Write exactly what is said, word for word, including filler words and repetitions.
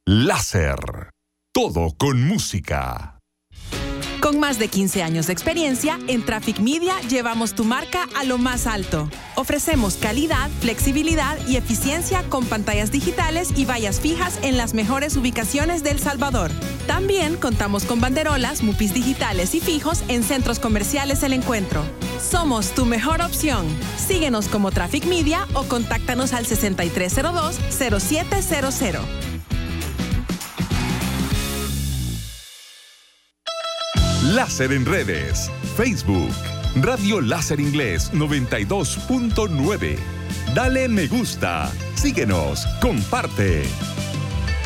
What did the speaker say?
Láser. Todo con música. Con más de quince años de experiencia, en Traffic Media llevamos tu marca a lo más alto. Ofrecemos calidad, flexibilidad y eficiencia con pantallas digitales y vallas fijas en las mejores ubicaciones de El Salvador. También contamos con banderolas, mupis digitales y fijos en centros comerciales El Encuentro. Somos tu mejor opción. Síguenos como Traffic Media o contáctanos al sesenta y tres cero dos, cero siete cero cero. Láser en redes. Facebook. Radio Láser Inglés noventa y dos punto nueve. Dale me gusta. Síguenos. Comparte.